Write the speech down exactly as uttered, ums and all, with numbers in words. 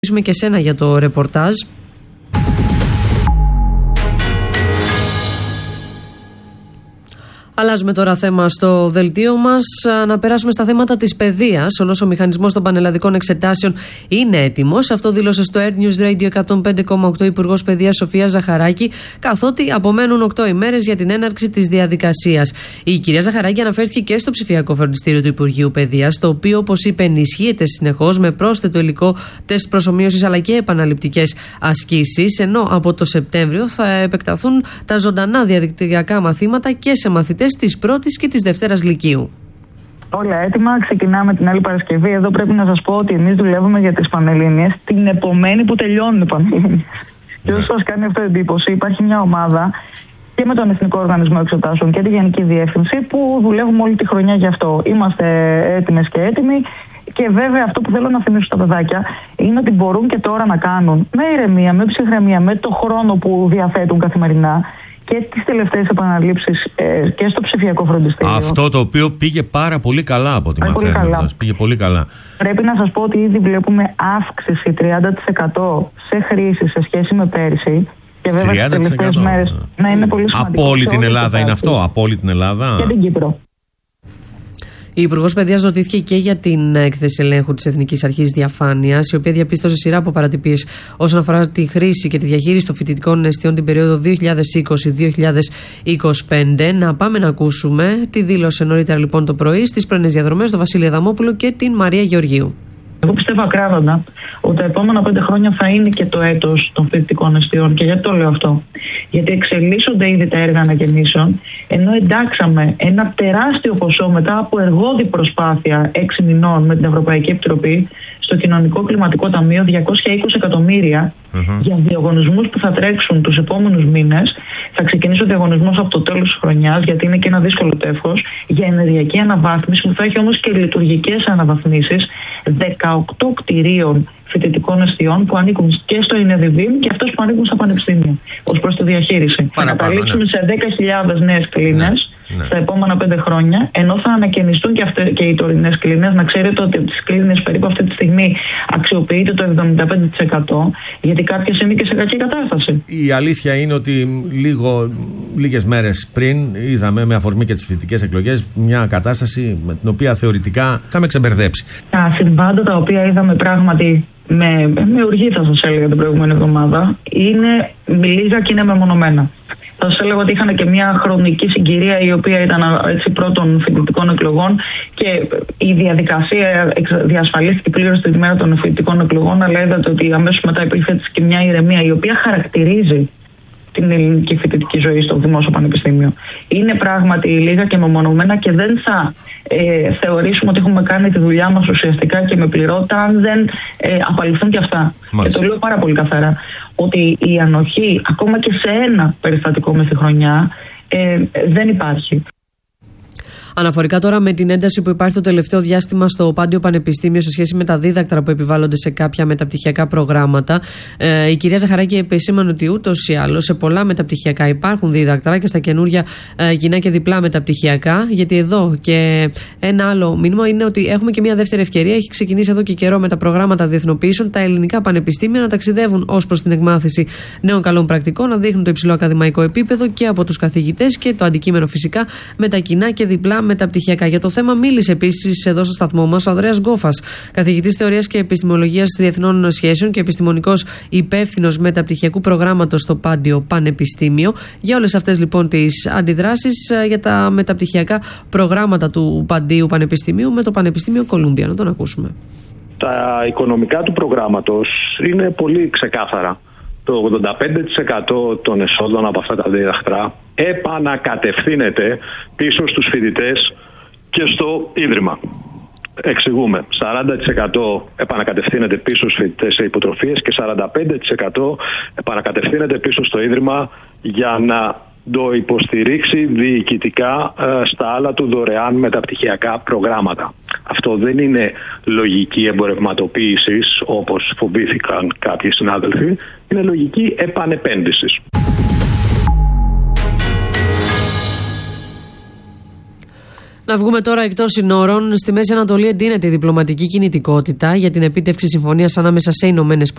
Και σένα για το ρεπορτάζ. Αλλάζουμε τώρα θέμα στο δελτίο μας. Να περάσουμε στα θέματα της παιδείας. Όλος ο μηχανισμός των πανελλαδικών εξετάσεων είναι έτοιμος. Αυτό δήλωσε στο Air News Radio εκατόν πέντε κόμμα οκτώ Υπουργός Παιδείας Σοφία Ζαχαράκη, καθότι απομένουν οκτώ ημέρες για την έναρξη της διαδικασίας. Η κυρία Ζαχαράκη αναφέρθηκε και στο ψηφιακό φροντιστήριο του Υπουργείου Παιδείας, το οποίο, όπως είπε, ενισχύεται συνεχώς με πρόσθετο υλικό, τεστ προσομοίωσης αλλά και επαναληπτικές ασκήσεις. Ενώ από το Σεπτέμβριο θα επεκταθούν τα ζωντανά διαδικτυακά μαθήματα και σε μαθητές της πρώτης και της δευτέρας λυκείου. Όλα έτοιμα, ξεκινάμε την άλλη Παρασκευή. Εδώ πρέπει να σας πω ότι εμείς δουλεύουμε για τις Πανελλήνιες την επομένη που τελειώνουν οι Πανελλήνιες. Και όσο σας κάνει αυτό εντύπωση, υπάρχει μια ομάδα και με τον Εθνικό Οργανισμό Εξετάσεων και τη Γενική Διεύθυνση που δουλεύουμε όλη τη χρονιά γι' αυτό. Είμαστε έτοιμες και έτοιμοι. Και βέβαια αυτό που θέλω να θυμίσω στα παιδάκια είναι ότι μπορούν και τώρα να κάνουν με ηρεμία, με ψυχραιμία, με το χρόνο που διαθέτουν καθημερινά και τις τελευταίες επαναλήψεις ε, και στο ψηφιακό φροντιστήριο. Αυτό το οποίο πήγε πάρα πολύ καλά από ό,τι μαθαίνω. Πήγε πολύ καλά. Πρέπει να σας πω ότι ήδη βλέπουμε αύξηση τριάντα τοις εκατό σε χρήση σε σχέση με πέρσι. Και βέβαια τις τελευταίες μέρες να είναι πολύ σημαντικό. Από όλη την Ελλάδα είναι αυτό, από όλη την Ελλάδα. Και την Κύπρο. Η Υπουργός Παιδείας ρωτήθηκε και για την έκθεση ελέγχου της Εθνικής Αρχής Διαφάνειας, η οποία διαπίστωσε σειρά από παρατυπίες όσον αφορά τη χρήση και τη διαχείριση των φοιτητικών εστιών την περίοδο δύο χιλιάδες είκοσι με δύο χιλιάδες είκοσι πέντε. Να πάμε να ακούσουμε τι δήλωσε νωρίτερα λοιπόν το πρωί στις πρωινές διαδρομές τον Βασίλη Αδαμόπουλο και την Μαρία Γεωργίου. Εγώ πιστεύω ακράδαντα ότι τα επόμενα πέντε χρόνια θα είναι και το έτος των φοιτητικών εστιών. Και γιατί το λέω αυτό? Γιατί εξελίσσονται ήδη τα έργα ανακαινήσεων, ενώ εντάξαμε ένα τεράστιο ποσό μετά από εργώδη προσπάθεια έξι μηνών με την Ευρωπαϊκή Επιτροπή στο Κοινωνικό Κλιματικό Ταμείο διακόσια είκοσι εκατομμύρια mm-hmm. για διαγωνισμούς που θα τρέξουν τους επόμενους μήνες. Θα ξεκινήσει ο διαγωνισμός από το τέλος της χρονιάς, γιατί είναι και ένα δύσκολο τεύχος, για ενεργειακή αναβάθμιση που θα έχει όμως και λειτουργικές αναβαθμίσεις δεκαοκτώ κτηρίων φοιτητικών εστιών που ανήκουν και στο ΕΝΕΔΙΒΙΜ και αυτές που ανήκουν στα πανεπιστήμια ως προς τη διαχείριση. Θα καταλήξουμε ναι. σε δέκα χιλιάδες νέες κλίνες ναι. στα επόμενα πέντε χρόνια, ενώ θα ανακαινιστούν και, αυτές, και οι τωρινές κλίνες. Να ξέρετε ότι από τις κλίνες περίπου αυτή τη στιγμή αξιοποιείται το εβδομήντα πέντε τοις εκατό, γιατί κάποιες είναι και σε κακή κατάσταση. Η αλήθεια είναι ότι λίγο, λίγες μέρες πριν είδαμε με αφορμή και τις φοιτητικές εκλογές μια κατάσταση με την οποία θεωρητικά είχαμε ξεμπερδέψει. Τα συμβάντα τα οποία είδαμε πράγματι με, με οργή, θα σας έλεγα, την προηγούμενη εβδομάδα, είναι λίγα και είναι μεμονωμένα. Θα σας έλεγα ότι είχαν και μια χρονική συγκυρία η οποία ήταν έτσι πρώτων φοιτητικών εκλογών και η διαδικασία διασφαλίστηκε πλήρως την ημέρα των φοιτητικών εκλογών, αλλά είδατε ότι αμέσως μετά υπήρχε και μια ηρεμία η οποία χαρακτηρίζει την ελληνική φοιτητική ζωή στο Δημόσιο Πανεπιστήμιο. Είναι πράγματι λίγα και μεμονωμένα και δεν θα ε, θεωρήσουμε ότι έχουμε κάνει τη δουλειά μας ουσιαστικά και με πληρότητα αν δεν ε, απαλληφθούν και αυτά. Μάλιστα. Και το λέω πάρα πολύ καθαρά ότι η ανοχή ακόμα και σε ένα περιστατικό μεσηχρονιά ε, δεν υπάρχει. Αναφορικά τώρα με την ένταση που υπάρχει το τελευταίο διάστημα στο Πάντιο Πανεπιστήμιο σε σχέση με τα δίδακτρα που επιβάλλονται σε κάποια μεταπτυχιακά προγράμματα, ε, η κυρία Ζαχαράκη επεσήμανε ότι ούτως ή άλλως σε πολλά μεταπτυχιακά υπάρχουν δίδακτρα και στα καινούργια ε, κοινά και διπλά μεταπτυχιακά. Γιατί εδώ και ένα άλλο μήνυμα είναι ότι έχουμε και μια δεύτερη ευκαιρία. Έχει ξεκινήσει εδώ και καιρό με τα προγράμματα διεθνοποιήσεων τα ελληνικά πανεπιστήμια να ταξιδεύουν ως προς την εκμάθηση νέων καλών πρακτικών, να δείχνουν το υψηλό ακαδημαϊκό επίπεδο και από τους καθηγητές και το αντικείμενο φυσικά με τα κοινά και διπλά μεταπτυχιακά. Για το θέμα μίλησε επίσης εδώ στο σταθμό μας ο Ανδρέας Γκόφας, καθηγητής θεωρίας και επιστημολογίας διεθνών σχέσεων και επιστημονικός υπεύθυνος μεταπτυχιακού προγράμματος στο Πάντιο Πανεπιστήμιο. Για όλες αυτές λοιπόν τις αντιδράσεις για τα μεταπτυχιακά προγράμματα του Παντίου Πανεπιστημίου με το Πανεπιστήμιο Κολούμπια. Να τον ακούσουμε. Τα οικονομικά του προγράμματος είναι πολύ ξεκάθαρα. Το ογδόντα πέντε τοις εκατό των εσόδων από αυτά τα δίδακτρα επανακατευθύνεται πίσω στους φοιτητές και στο Ίδρυμα. Εξηγούμε, σαράντα τοις εκατό επανακατευθύνεται πίσω στους φοιτητές σε υποτροφίες και σαράντα πέντε τοις εκατό επανακατευθύνεται πίσω στο Ίδρυμα για να το υποστηρίξει διοικητικά ε, στα άλλα του δωρεάν μεταπτυχιακά προγράμματα. Αυτό δεν είναι λογική εμπορευματοποίησης όπως φοβήθηκαν κάποιοι συνάδελφοι, είναι λογική επανεπένδυσης. Να βγούμε τώρα εκτός συνόρων. Στη Μέση Ανατολή εντείνεται η διπλωματική κινητικότητα για την επίτευξη συμφωνίας ανάμεσα σε Ηνωμένες